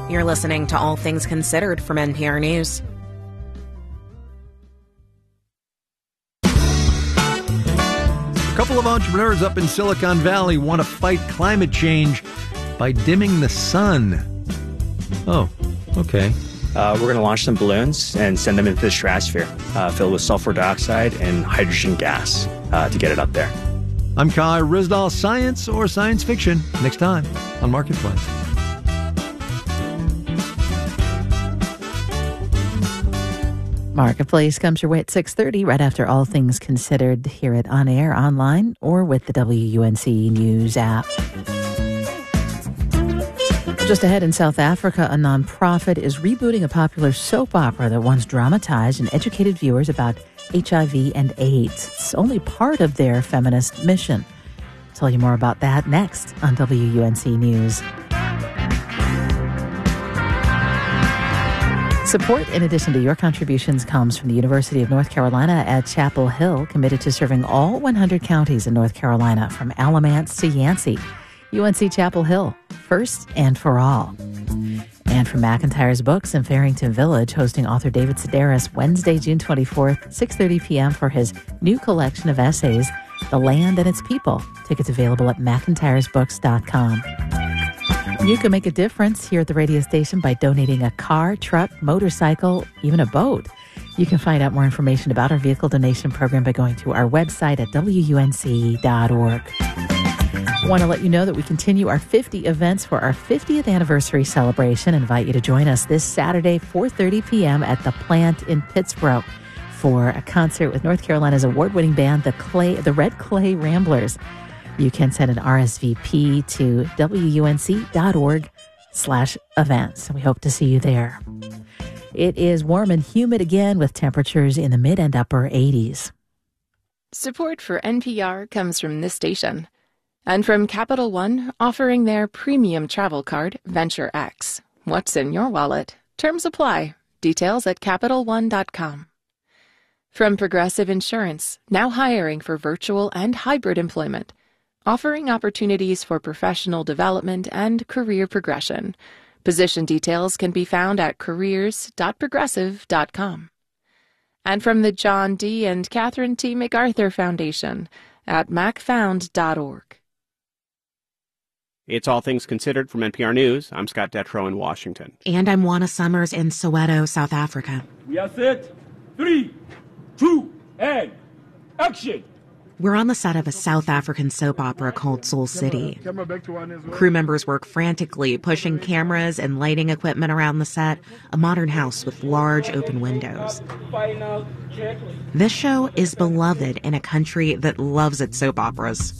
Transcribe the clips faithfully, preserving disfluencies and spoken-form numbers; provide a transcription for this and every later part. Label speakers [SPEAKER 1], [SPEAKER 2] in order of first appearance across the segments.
[SPEAKER 1] You're listening to All Things Considered from N P R News.
[SPEAKER 2] A couple of entrepreneurs up in Silicon Valley want to fight climate change by dimming the sun. Oh, okay.
[SPEAKER 3] Uh, we're going to launch some balloons and send them into the stratosphere, uh, filled with sulfur dioxide and hydrogen gas uh, to get it up there.
[SPEAKER 2] I'm Kai Rizdal. Science or science fiction? Next time on Marketplace.
[SPEAKER 4] Marketplace comes your way at six thirty, right after All Things Considered. Hear it on air, online, or with the W U N C News app. Just ahead in South Africa, a nonprofit is rebooting a popular soap opera that once dramatized and educated viewers about H I V and AIDS. It's only part of their feminist mission. I'll tell you more about that next on W U N C News. Support, in addition to your contributions, comes from the University of North Carolina at Chapel Hill, committed to serving all one hundred counties in North Carolina, from Alamance to Yancey. U N C Chapel Hill, first and for all. And from McIntyre's Books in Farrington Village, hosting author David Sedaris Wednesday, June twenty-fourth, six thirty p.m. for his new collection of essays, The Land and Its People. Tickets available at mcintyres books dot com. You can make a difference here at the radio station by donating a car, truck, motorcycle, even a boat. You can find out more information about our vehicle donation program by going to our website at w u n c dot org. I want to let you know that we continue our fifty events for our fiftieth anniversary celebration. I invite you to join us this Saturday, four thirty p.m. at the Plant in Pittsburgh for a concert with North Carolina's award-winning band, the Clay, the Red Clay Ramblers. You can send an R S V P to w u n c dot org slash events. We hope to see you there. It is warm and humid again with temperatures in the mid and upper eighties.
[SPEAKER 5] Support for N P R comes from this station and from Capital One, offering their premium travel card, Venture X. What's in your wallet? Terms apply. Details at capital one dot com. From Progressive Insurance, now hiring for virtual and hybrid employment, offering opportunities for professional development and career progression. Position details can be found at careers dot progressive dot com. And from the John D. and Catherine T. MacArthur Foundation at mac found dot org.
[SPEAKER 6] It's All Things Considered from N P R News. I'm Scott Detrow in Washington.
[SPEAKER 7] And I'm Juana Summers in Soweto, South Africa.
[SPEAKER 8] We are set. Three, two, and action.
[SPEAKER 7] We're on the set of a South African soap opera called Soul City. Crew members work frantically, pushing cameras and lighting equipment around the set, a modern house with large open windows. This show is beloved in a country that loves its soap operas.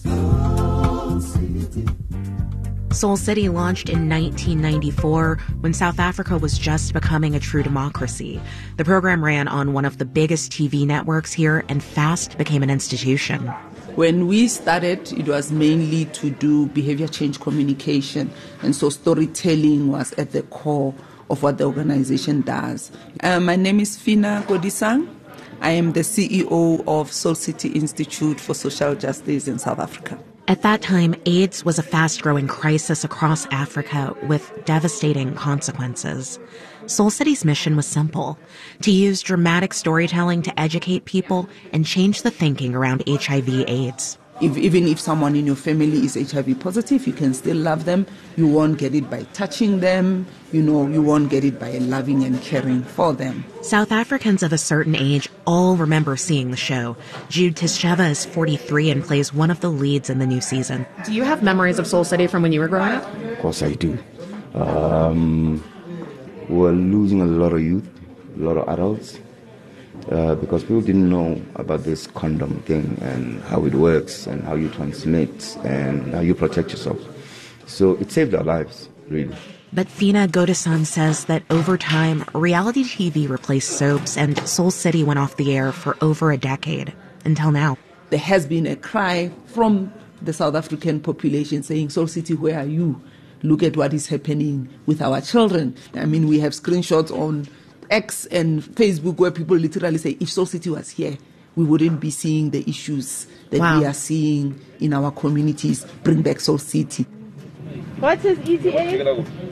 [SPEAKER 7] Soul City launched in nineteen ninety-four when South Africa was just becoming a true democracy. The program ran on one of the biggest T V networks here and fast became an institution.
[SPEAKER 9] When we started, it was mainly to do behavior change communication, and so storytelling was at the core of what the organization does. Uh, my name is Fina Godisang. I am the C E O of Soul City Institute for Social Justice in South Africa.
[SPEAKER 7] At that time, AIDS was a fast-growing crisis across Africa with devastating consequences. Soul City's mission was simple: to use dramatic storytelling to educate people and change the thinking around H I V AIDS.
[SPEAKER 9] If, even if someone in your family is H I V positive, you can still love them. You won't get it by touching them. You know, you won't get it by loving and caring for them.
[SPEAKER 7] South Africans of a certain age all remember seeing the show. Jude Tsheva is forty-three and plays one of the leads in the new season.
[SPEAKER 10] Do you have memories of Soul City from when you were growing up?
[SPEAKER 11] Of course I do. Um, we're losing a lot of youth, a lot of adults. Uh, because people didn't know about this condom thing and how it works and how you transmit and how you protect yourself. So it saved our lives, really.
[SPEAKER 7] But Fina Godisang says that over time, reality T V replaced soaps and Soul City went off the air for over a decade, until now.
[SPEAKER 9] There has been a cry from the South African population saying, Soul City, where are you? Look at what is happening with our children. I mean, we have screenshots on X and Facebook where people literally say, if Soul City was here, we wouldn't be seeing the issues that wow. we are seeing in our communities. Bring back Soul City.
[SPEAKER 12] What is E T A?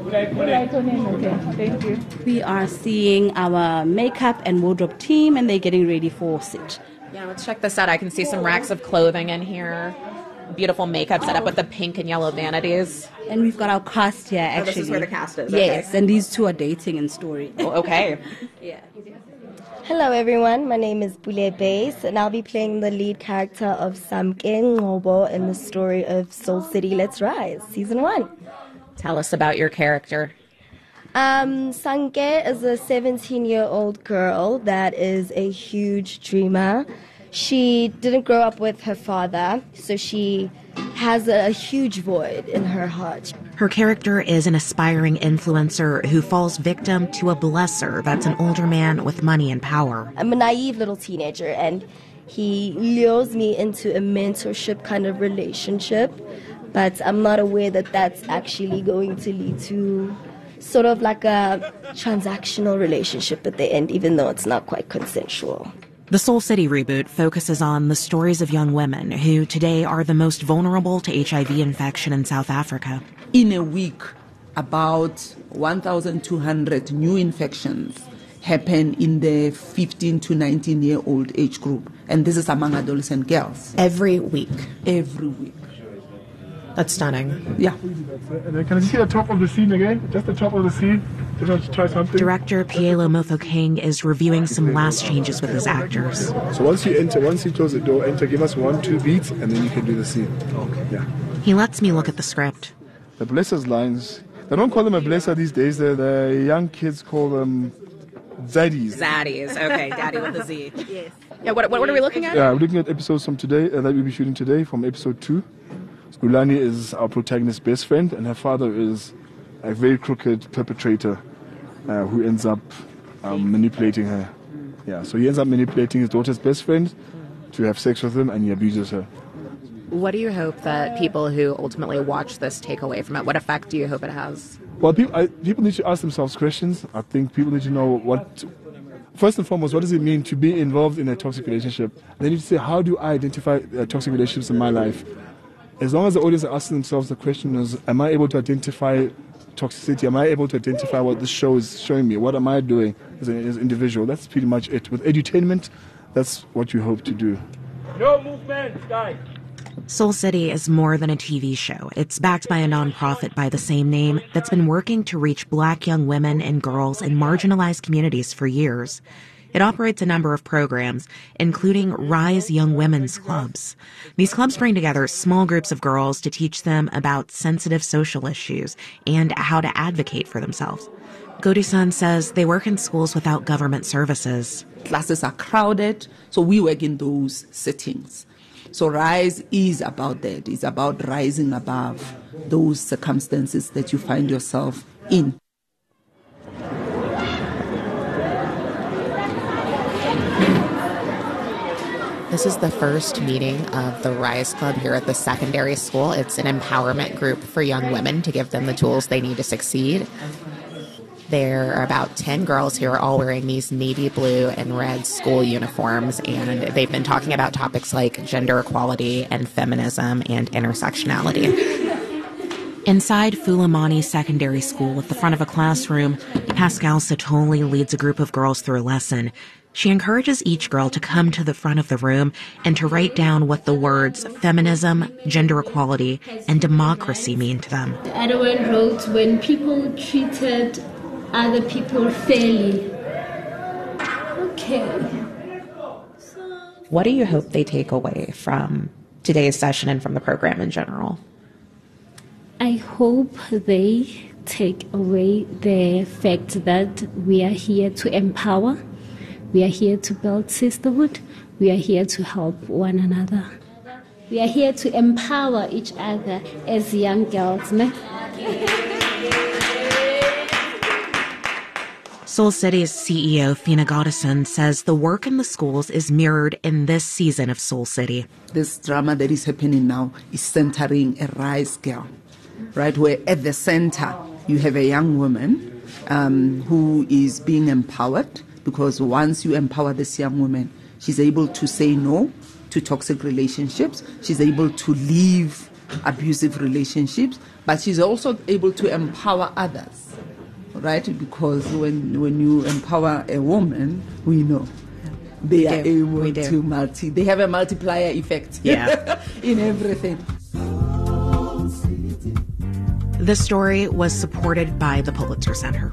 [SPEAKER 12] Thank you. We are seeing our makeup and wardrobe team, and they're getting ready for sit.
[SPEAKER 1] Yeah, let's check this out. I can see some racks of clothing in here. Beautiful makeup set up with the pink and yellow vanities.
[SPEAKER 12] And we've got our cast here, actually.
[SPEAKER 1] Oh, this is where the cast is.
[SPEAKER 12] Yes,
[SPEAKER 1] okay.
[SPEAKER 12] And these two are dating in story.
[SPEAKER 1] Oh, okay.
[SPEAKER 12] Yeah.
[SPEAKER 13] Hello everyone, my name is Bule Base and I'll be playing the lead character of Samke Ngobo in the story of Soul City Let's Rise, Season one.
[SPEAKER 1] Tell us about your character.
[SPEAKER 13] Um, Samke is a seventeen-year-old girl that is a huge dreamer. She didn't grow up with her father, so she has a huge void in her heart.
[SPEAKER 7] Her character is an aspiring influencer who falls victim to a blesser that's an older man with money and power.
[SPEAKER 13] I'm a naive little teenager, and he lures me into a mentorship kind of relationship, but I'm not aware that that's actually going to lead to sort of like a transactional relationship at the end, even though it's not quite consensual.
[SPEAKER 7] The Soul City reboot focuses on the stories of young women who today are the most vulnerable to H I V infection in South Africa.
[SPEAKER 9] In a week, about one thousand two hundred new infections happen in the fifteen to nineteen-year-old age group. And this is among adolescent girls.
[SPEAKER 1] Every week?
[SPEAKER 9] Every week.
[SPEAKER 1] That's stunning.
[SPEAKER 9] Yeah.
[SPEAKER 14] And then can I see the top of the scene again? Just the top of the scene? Just want to try something.
[SPEAKER 7] Director Pielo Motho-King is reviewing some last changes with his actors.
[SPEAKER 14] So once you enter, once you close the door, enter, give us one, two beats, and then you can do the scene. Okay. Yeah.
[SPEAKER 7] He lets me look at the script.
[SPEAKER 14] The blesser's lines, they don't call them a blesser these days. The, the young kids call them zaddies.
[SPEAKER 1] Zaddies. Okay, daddy with a Z. Yes. Yeah, what, what, what are we looking at?
[SPEAKER 14] Yeah, we're looking at episodes from today uh, that we'll be shooting today, from episode two. Ulani is our protagonist's best friend, and her father is a very crooked perpetrator uh, who ends up um, manipulating her. Yeah, so he ends up manipulating his daughter's best friend to have sex with him, and he abuses her.
[SPEAKER 1] What do you hope that people who ultimately watch this take away from it? What effect do you hope it has?
[SPEAKER 14] Well, people, I, people need to ask themselves questions. I think people need to know what, first and foremost, what does it mean to be involved in a toxic relationship? They need to say, how do I identify uh, toxic relationships in my life? As long as the audience are asking themselves the question is, am I able to identify toxicity? Am I able to identify what this show is showing me? What am I doing as an as an individual? That's pretty much it. With edutainment, that's what you hope to do.
[SPEAKER 8] No movement, guys.
[SPEAKER 7] Soul City is more than a T V show. It's backed by a nonprofit by the same name that's been working to reach black young women and girls in marginalized communities for years. It operates a number of programs, including Rise Young Women's Clubs. These clubs bring together small groups of girls to teach them about sensitive social issues and how to advocate for themselves. Godusan says they work in schools without government services.
[SPEAKER 9] Classes are crowded, so we work in those settings. So Rise is about that. It's about rising above those circumstances that you find yourself in.
[SPEAKER 1] This is the first meeting of the Rise Club here at the secondary school. It's an empowerment group for young women to give them the tools they need to succeed. There are about ten girls here all wearing these navy blue and red school uniforms, and they've been talking about topics like gender equality and feminism and intersectionality.
[SPEAKER 7] Inside Fulamani Secondary School at the front of a classroom, Pascal Satoli leads a group of girls through a lesson. She encourages each girl to come to the front of the room and to write down what the words feminism, gender equality, and democracy mean to them.
[SPEAKER 15] The other one wrote, when people treated other people fairly. Okay.
[SPEAKER 1] What do you hope they take away from today's session and from the program in general?
[SPEAKER 15] I hope they take away the fact that we are here to empower. We are here to build sisterhood. We are here to help one another. We are here to empower each other as young girls. Ne?
[SPEAKER 7] Soul City's C E O, Fina Goddison, says the work in the schools is mirrored in this season of Soul City.
[SPEAKER 9] This drama that is happening now is centering a Rise girl, right? Where at the center you have a young woman um, who is being empowered. Because once you empower this young woman, she's able to say no to toxic relationships. She's able to live abusive relationships, but she's also able to empower others, right? Because when when you empower a woman, we know they
[SPEAKER 1] We
[SPEAKER 9] are
[SPEAKER 1] do.
[SPEAKER 9] able
[SPEAKER 1] We do.
[SPEAKER 9] to multi. They have a multiplier effect.
[SPEAKER 1] Yeah.
[SPEAKER 9] in everything.
[SPEAKER 7] This story was supported by the Pulitzer Center.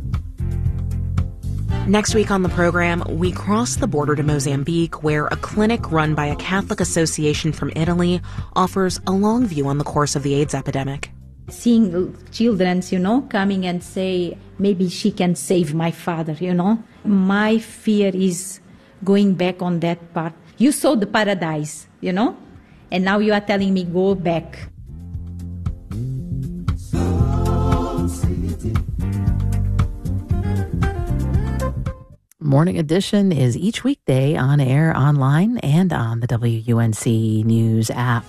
[SPEAKER 7] Next week on the program, we cross the border to Mozambique, where a clinic run by a Catholic association from Italy offers a long view on the course of the AIDS epidemic.
[SPEAKER 16] Seeing children, you know, coming and say, maybe she can save my father, you know. My fear is going back on that part. You saw the paradise, you know, and now you are telling me go back.
[SPEAKER 4] Morning Edition is each weekday on air, online, and on the W U N C News app.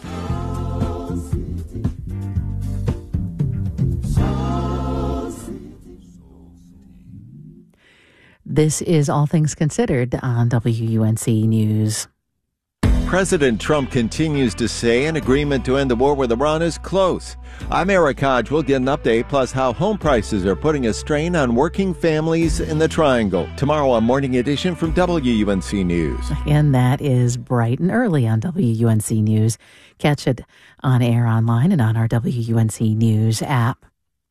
[SPEAKER 4] This is All Things Considered on W U N C News.
[SPEAKER 17] President Trump continues to say an agreement to end the war with Iran is close. I'm Eric Hodge. We'll get an update, plus how home prices are putting a strain on working families in the Triangle. Tomorrow on Morning Edition from W U N C News.
[SPEAKER 4] And that is bright and early on W U N C News. Catch it on air, online, and on our W U N C News app.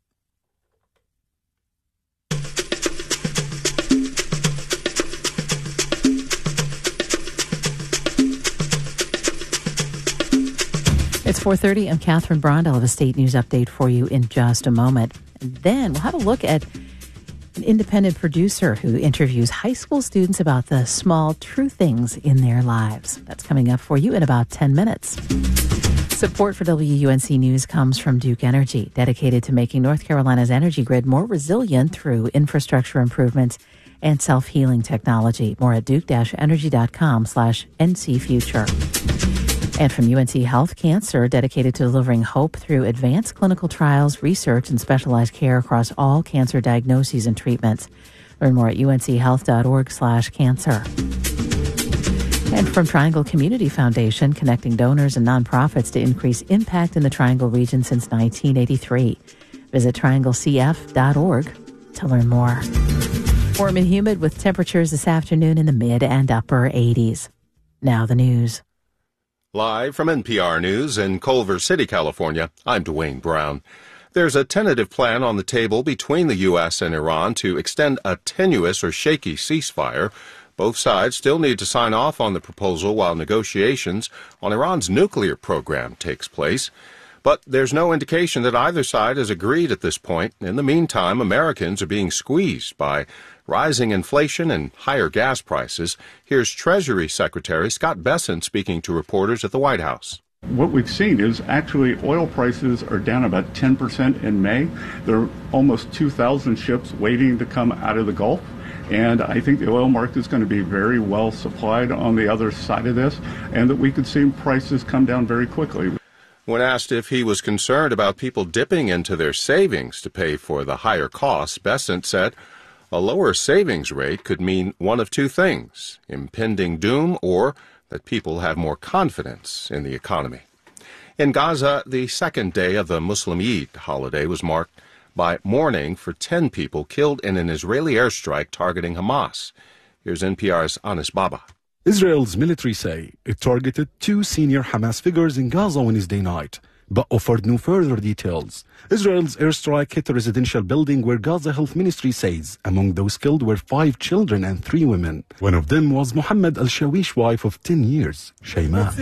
[SPEAKER 4] It's four thirty. I'm Catherine Brond. I'll have a state news update for you in just a moment. And then we'll have a look at an independent producer who interviews high school students about the small, true things in their lives. That's coming up for you in about ten minutes. Support for W U N C News comes from Duke Energy, dedicated to making North Carolina's energy grid more resilient through infrastructure improvements and self-healing technology. More at duke-energy.com slash ncfuture. And from U N C Health Cancer, dedicated to delivering hope through advanced clinical trials, research, and specialized care across all cancer diagnoses and treatments. Learn more at unchealth.org slash cancer. And from Triangle Community Foundation, connecting donors and nonprofits to increase impact in the Triangle region since nineteen eighty-three. Visit triangle c f dot org to learn more. Warm and humid with temperatures this afternoon in the mid and upper eighties. Now the news.
[SPEAKER 18] Live from N P R News in Culver City, California, I'm Dwayne Brown. There's a tentative plan on the table between the U S and Iran to extend a tenuous or shaky ceasefire. Both sides still need to sign off on the proposal while negotiations on Iran's nuclear program takes place. But there's no indication that either side has agreed at this point. In the meantime, Americans are being squeezed by rising inflation and higher gas prices. Here's Treasury Secretary Scott Bessent speaking to reporters at the White House.
[SPEAKER 19] What we've seen is actually oil prices are down about ten percent in May. There are almost two thousand ships waiting to come out of the Gulf. And I think the oil market is going to be very well supplied on the other side of this, and that we could see prices come down very quickly.
[SPEAKER 18] When asked if he was concerned about people dipping into their savings to pay for the higher costs, Bessent said a lower savings rate could mean one of two things: impending doom or that people have more confidence in the economy. In Gaza, the second day of the Muslim Eid holiday was marked by mourning for ten people killed in an Israeli airstrike targeting Hamas. Here's N P R's Anis Baba.
[SPEAKER 20] Israel's military say it targeted two senior Hamas figures in Gaza Wednesday night, but offered no further details. Israel's airstrike hit a residential building where Gaza Health Ministry says among those killed were five children and three women. One of them was Mohammed al-Shawish wife of ten years, Shayma.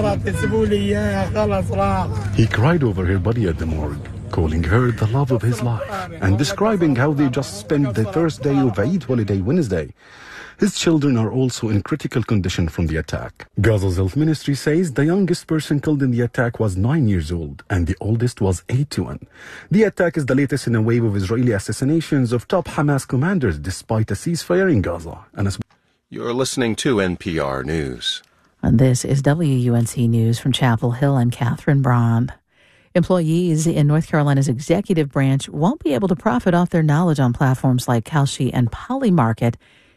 [SPEAKER 20] He cried over her body at the morgue, calling her the love of his life, and describing how they just spent the first day of Eid holiday Wednesday. His children are also in critical condition from the attack. Gaza's health ministry says the youngest person killed in the attack was nine years old and the oldest was eighty-one. The attack is the latest in a wave of Israeli assassinations of top Hamas commanders despite a ceasefire in Gaza. And as
[SPEAKER 18] You're listening to N P R News.
[SPEAKER 4] And this is W U N C News from Chapel Hill. I'm Catherine Brond. Employees in North Carolina's executive branch won't be able to profit off their knowledge on platforms like Kalshi and Polymarket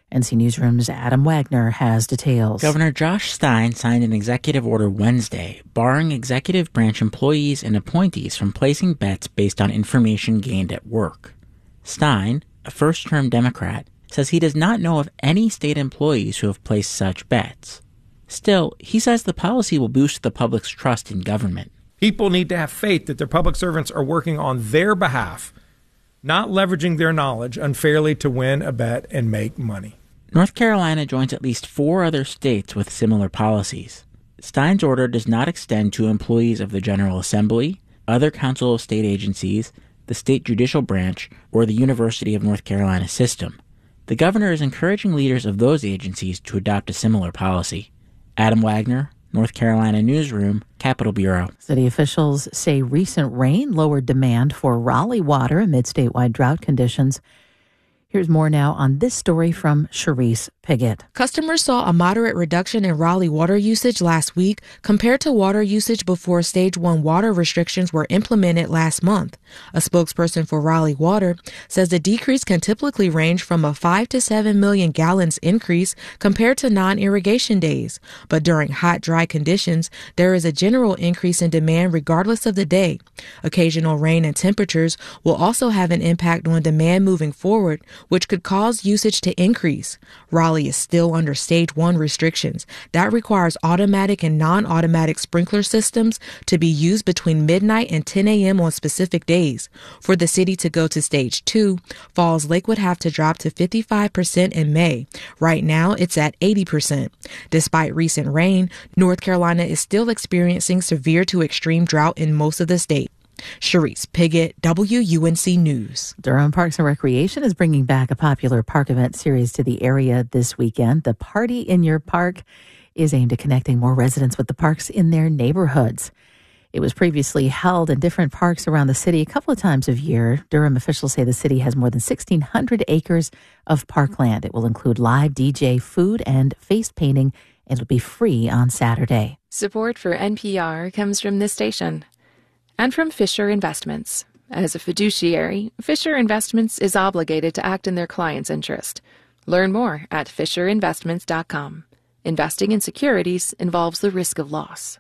[SPEAKER 4] N C Newsroom's Adam Wagner has details.
[SPEAKER 21] Governor Josh Stein signed an executive order Wednesday, barring executive branch employees and appointees from placing bets based on information gained at work. Stein, a first-term Democrat, says he does not know of any state employees who have placed such bets. Still, he says the policy will boost the public's trust in government.
[SPEAKER 22] People need to have faith that their public servants are working on their behalf, not leveraging their knowledge unfairly to win a bet and make money.
[SPEAKER 21] North Carolina joins at least four other states with similar policies. Stein's order does not extend to employees of the General Assembly, other Council of State agencies, the state judicial branch, or the University of North Carolina system. The governor is encouraging leaders of those agencies to adopt a similar policy. Adam Wagner, North Carolina Newsroom, Capitol Bureau.
[SPEAKER 4] City officials say recent rain lowered demand for Raleigh water amid statewide drought conditions. Here's more now on this story from Sharice Piggott.
[SPEAKER 23] Customers saw a moderate reduction in Raleigh water usage last week compared to water usage before Stage one water restrictions were implemented last month. A spokesperson for Raleigh Water says the decrease can typically range from a five to seven million gallons increase compared to non-irrigation days. But during hot, dry conditions, there is a general increase in demand regardless of the day. Occasional rain and temperatures will also have an impact on demand moving forward, which could cause usage to increase. Raleigh is still under Stage one restrictions. That requires automatic and non-automatic sprinkler systems to be used between midnight and ten a.m. on specific days. For the city to go to Stage two, Falls Lake would have to drop to fifty-five percent in May. Right now, it's at eighty percent. Despite recent rain, North Carolina is still experiencing severe to extreme drought in most of the state. Sharice Piggott, W U N C News.
[SPEAKER 4] Durham Parks and Recreation is bringing back a popular park event series to the area this weekend. The Party in Your Park is aimed at connecting more residents with the parks in their neighborhoods. It was previously held in different parks around the city a couple of times a year. Durham officials say the city has more than sixteen hundred acres of parkland. It will include live D J, food, and face painting. It'll be free on Saturday.
[SPEAKER 5] Support for N P R comes from this station and from Fisher Investments. As a fiduciary, Fisher Investments is obligated to act in their client's interest. Learn more at fisher investments dot com. Investing in securities involves the risk of loss.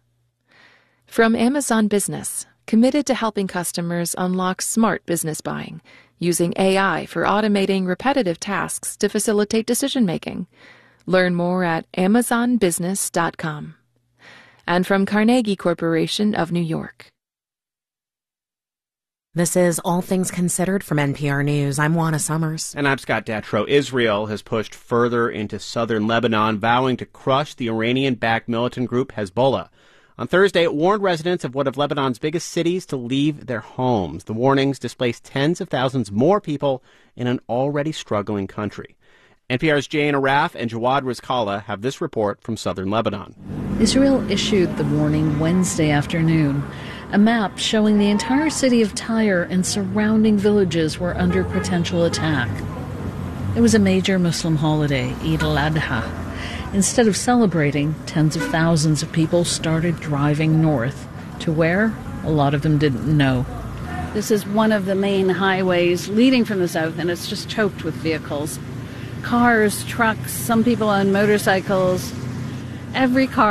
[SPEAKER 5] From Amazon Business, committed to helping customers unlock smart business buying, using A I for automating repetitive tasks to facilitate decision-making. Learn more at amazon business dot com. And from Carnegie Corporation of New York.
[SPEAKER 7] This is All Things Considered from N P R News. I'm Juana Summers.
[SPEAKER 6] And I'm Scott Detrow. Israel has pushed further into southern Lebanon, vowing to crush the Iranian-backed militant group Hezbollah. On Thursday, it warned residents of one of Lebanon's biggest cities to leave their homes. The warnings displaced tens of thousands more people in an already struggling country. N P R's Jane Araf and Jawad Rizkallah have this report from southern Lebanon.
[SPEAKER 24] Israel issued the warning Wednesday afternoon. A map showing the entire city of Tyre and surrounding villages were under potential attack. It was a major Muslim holiday, Eid al-Adha. Instead of celebrating, tens of thousands of people started driving north to where a lot of them didn't know.
[SPEAKER 25] This is one of the main highways leading from the south, and it's just choked with vehicles. Cars, trucks, some people on motorcycles. Every car